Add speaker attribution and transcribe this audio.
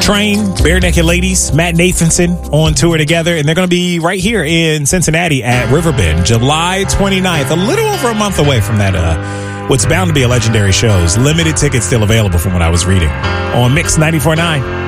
Speaker 1: Train, Bare Naked Ladies, Matt Nathanson on tour together, and they're going to be right here in Cincinnati at Riverbend, July 29th, a little over a month away from that, what's bound to be a legendary shows. Limited tickets still available from what I was reading on Mix 94.9.